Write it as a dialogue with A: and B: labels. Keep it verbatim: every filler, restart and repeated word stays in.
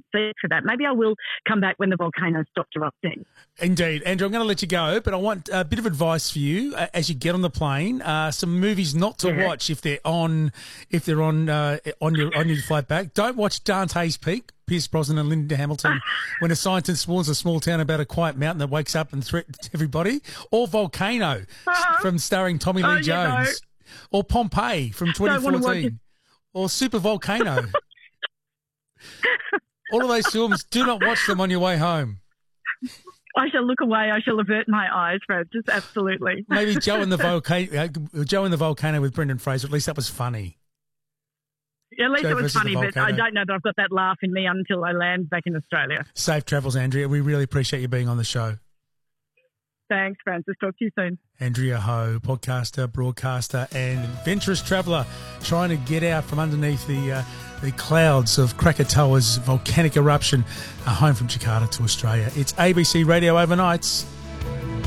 A: seat for that. Maybe I will come back when the volcano stops erupting.
B: Indeed. Andrew, I'm going to let you go, but I want a bit of advice for you uh, as you get on the plane. Uh, some movies not to
A: Yeah.
B: watch if they're on if they're on uh, on your on your flight back. Don't watch Dante's Peak, Pierce Brosnan and Linda Hamilton, when a scientist warns a small town about a quiet mountain that wakes up and threatens everybody. Or Volcano,
A: Uh-huh.
B: from starring Tommy Lee
A: Oh, you
B: Jones.
A: know.
B: Or Pompeii from
A: Don't wanna watch
B: twenty fourteen. Or Super Volcano. All of those films, do not watch them on your way home.
A: I shall look away. I shall avert my eyes, Francis. Absolutely.
B: Maybe Joe and the volcano, uh, Joe and the Volcano with Brendan Fraser. At least that was funny.
A: At least
B: Joe
A: it was
B: versus the
A: funny, but
B: volcano.
A: I don't know that I've got that laugh in me until I land back in Australia.
B: Safe travels, Andrea. We really appreciate you being on the show.
A: Thanks, Francis. Talk to you soon.
B: Andrea Ho, podcaster, broadcaster, and adventurous traveller, trying to get out from underneath the uh, the clouds of Krakatoa's volcanic eruption, uh, home from Jakarta to Australia. It's A B C Radio Overnights.